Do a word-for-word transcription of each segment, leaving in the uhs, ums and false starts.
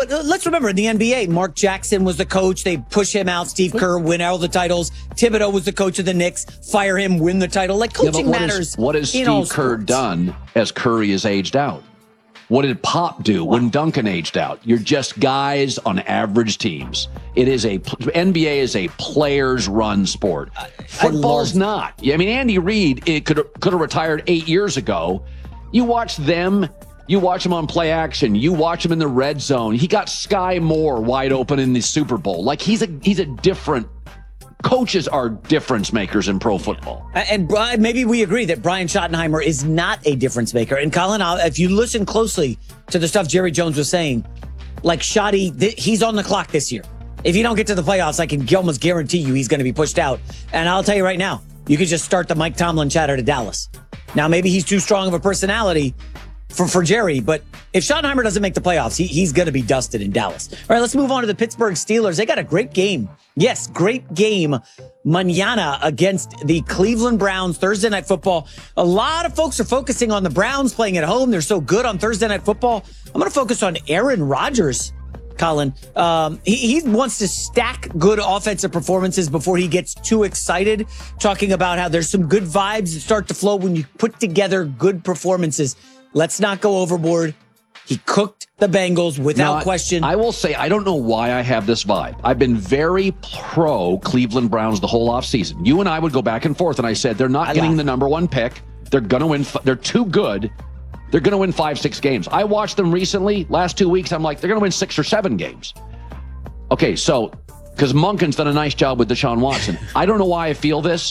but let's remember, in the N B A, Mark Jackson was the coach. They push him out. Steve Kerr win all the titles. Thibodeau was the coach of the Knicks. Fire him, win the title. Like, coaching yeah, what matters. Is, what has Steve Kerr sports. done as Curry is aged out? What did Pop do wow. when Duncan aged out? You're just guys on average teams. It is a N B A is a players run sport. Football's not. I mean, Andy Reid it could could have retired eight years ago. You watch them. You watch him on play action. You watch him in the red zone. He got Sky Moore wide open in the Super Bowl. Like he's a he's a different. Coaches are difference makers in pro football. And maybe we agree that Brian Schottenheimer is not a difference maker. And Colin, if you listen closely to the stuff Jerry Jones was saying, like Shotty, he's on the clock this year. If you don't get to the playoffs, I can almost guarantee you he's going to be pushed out. And I'll tell you right now, you could just start the Mike Tomlin chatter to Dallas. Now, maybe he's too strong of a personality for, for Jerry, but if Schottenheimer doesn't make the playoffs, he, he's going to be dusted in Dallas. All right, let's move on to the Pittsburgh Steelers. They got a great game. Yes, great game mañana against the Cleveland Browns, Thursday Night Football. A lot of folks are focusing on the Browns playing at home. They're so good on Thursday Night Football. I'm going to focus on Aaron Rodgers, Colin. Um, he, he wants to stack good offensive performances before he gets too excited, talking about how there's some good vibes that start to flow when you put together good performances. Let's not go overboard. He cooked the Bengals without now, question. I will say, I don't know why I have this vibe. I've been very pro Cleveland Browns the whole offseason. You and I would go back and forth, and I said, they're not I getting laugh. the number one pick. They're going to win. They're too good. They're going to win five, six games. I watched them recently, last two weeks. I'm like, they're going to win six or seven games. Okay, so, because Monken's done a nice job with Deshaun Watson. I don't know why I feel this.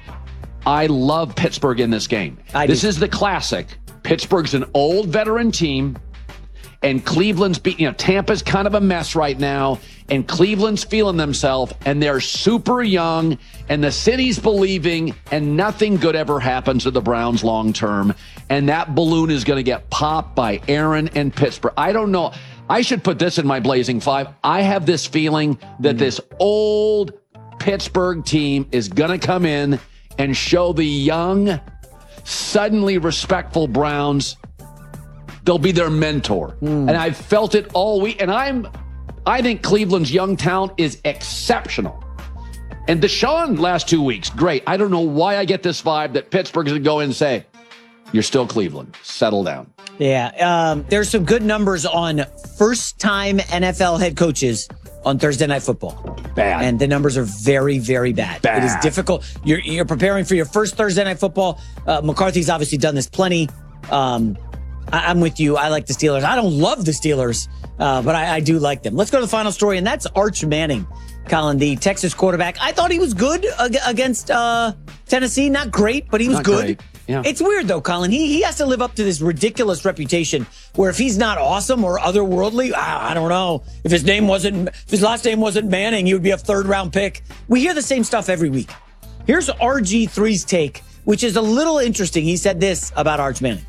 I love Pittsburgh in this game. I this do. is the classic. Pittsburgh's an old veteran team. And Cleveland's, be, you know, Tampa's kind of a mess right now, and Cleveland's feeling themselves, and they're super young, and the city's believing, and nothing good ever happens to the Browns long term, and that balloon is going to get popped by Aaron and Pittsburgh. I don't know. I should put this in my Blazing Five. I have this feeling that this old Pittsburgh team is going to come in and show the young, suddenly respectful Browns they'll be their mentor. Mm. And I've felt it all week. And I'm, I think Cleveland's young talent is exceptional. And Deshaun last two weeks, great. I don't know why I get this vibe that Pittsburgh's going to go in and say, you're still Cleveland. Settle down. Yeah. Um, there's some good numbers on first-time N F L head coaches on Thursday Night Football. Bad. And the numbers are very, very bad. Bad. It is difficult. You're, you're preparing for your first Thursday Night Football. Uh, McCarthy's obviously done this plenty. Um, I'm with you. I like the Steelers. I don't love the Steelers, uh, but I, I do like them. Let's go to the final story, and that's Arch Manning, Colin, the Texas quarterback. I thought he was good ag- against uh, Tennessee. Not great, but he was Not good. Great. Yeah. It's weird, though, Colin. He he has to live up to this ridiculous reputation where if he's not awesome or otherworldly, I, I don't know. If his name wasn't, if his last name wasn't Manning, he would be a third-round pick. We hear the same stuff every week. Here's R G three's take, which is a little interesting. He said this about Arch Manning.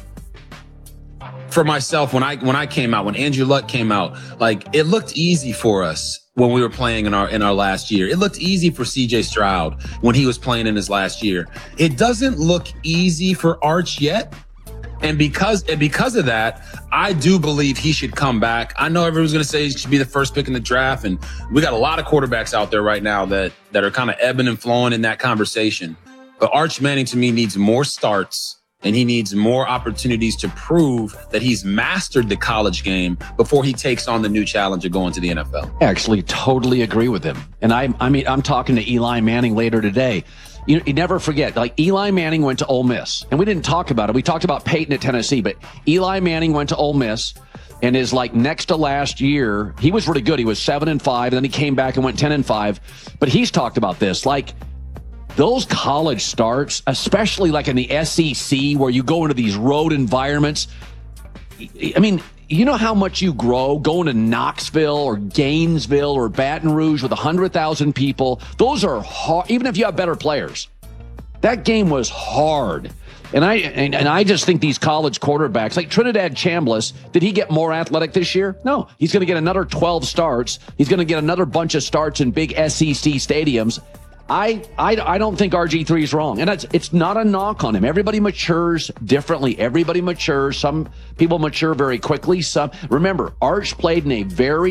For myself, when I when I came out, when Andrew Luck came out, like it looked easy for us when we were playing in our in our last year. It looked easy for C J Stroud when he was playing in his last year. It doesn't look easy for Arch yet. And because and because of that, I do believe he should come back. I know everyone's going to say he should be the first pick in the draft, and we got a lot of quarterbacks out there right now that that are kind of ebbing and flowing in that conversation. But Arch Manning to me needs more starts. And he needs more opportunities to prove that he's mastered the college game before he takes on the new challenge of going to the N F L. I actually totally agree with him. And I, I mean, I'm talking to Eli Manning later today. You, you never forget, like Eli Manning went to Ole Miss, and we didn't talk about it. We talked about Peyton at Tennessee, but Eli Manning went to Ole Miss, and is like next to last year. He was really good. He was seven and five, and then he came back and went ten and five. But he's talked about this, like. Those college starts, especially like in the S E C where you go into these road environments. I mean, you know how much you grow going to Knoxville or Gainesville or Baton Rouge with one hundred thousand people. Those are hard, even if you have better players. That game was hard. And I and, and I just think these college quarterbacks, like Trinidad Chambliss, did he get more athletic this year? No. He's going to get another twelve starts. He's going to get another bunch of starts in big S E C stadiums. I, I I don't think R G three is wrong. And it's, it's not a knock on him. Everybody matures differently. Everybody matures. Some people mature very quickly. Some remember, Arch played in a very